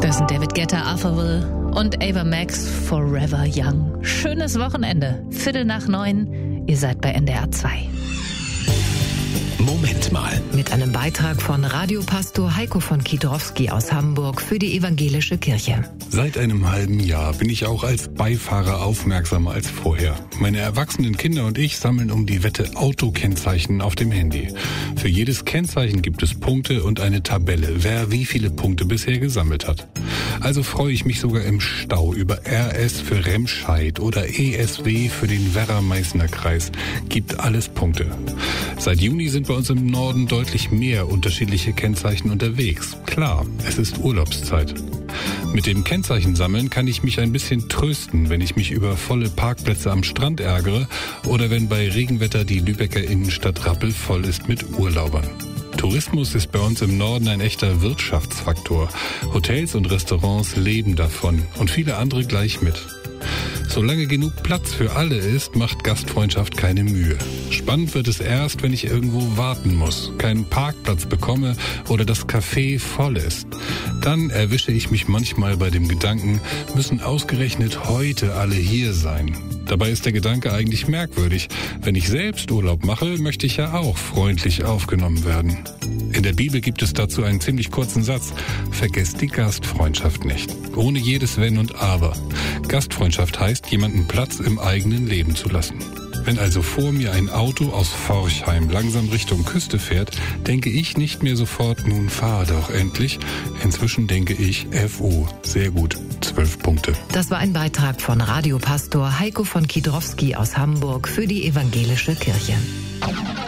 Das sind David Guetta, Arthurville und Ava Max, Forever Young. Schönes Wochenende. 8:45. Ihr seid bei NDR 2. Moment mal. Mit einem Beitrag von Radiopastor Heiko von Kiedrowski aus Hamburg für die Evangelische Kirche. Seit einem halben Jahr bin ich auch als Beifahrer aufmerksamer als vorher. Meine erwachsenen Kinder und ich sammeln um die Wette Autokennzeichen auf dem Handy. Für jedes Kennzeichen gibt es Punkte und eine Tabelle, wer wie viele Punkte bisher gesammelt hat. Also freue ich mich sogar im Stau über RS für Remscheid oder ESW für den Werra-Meißner Kreis. Gibt alles Punkte. Seit Juni sind bei uns im Norden deutlich mehr unterschiedliche Kennzeichen unterwegs. Klar, es ist Urlaubszeit. Mit dem Kennzeichensammeln kann ich mich ein bisschen trösten, wenn ich mich über volle Parkplätze am Strand ärgere oder wenn bei Regenwetter die Lübecker Innenstadt rappelvoll ist mit Urlaubern. Tourismus ist bei uns im Norden ein echter Wirtschaftsfaktor. Hotels und Restaurants leben davon und viele andere gleich mit. Solange genug Platz für alle ist, macht Gastfreundschaft keine Mühe. Spannend wird es erst, wenn ich irgendwo warten muss, keinen Parkplatz bekomme oder das Café voll ist. Dann erwische ich mich manchmal bei dem Gedanken, müssen ausgerechnet heute alle hier sein. Dabei ist der Gedanke eigentlich merkwürdig. Wenn ich selbst Urlaub mache, möchte ich ja auch freundlich aufgenommen werden. In der Bibel gibt es dazu einen ziemlich kurzen Satz. Vergesst die Gastfreundschaft nicht. Ohne jedes Wenn und Aber. Gastfreundschaft heißt, jemanden Platz im eigenen Leben zu lassen. Wenn also vor mir ein Auto aus Forchheim langsam Richtung Küste fährt, denke ich nicht mehr sofort, nun fahr doch endlich. Inzwischen denke ich, FO, sehr gut, 12 Punkte. Das war ein Beitrag von Radiopastor Heiko von Kiedrowski aus Hamburg für die Evangelische Kirche.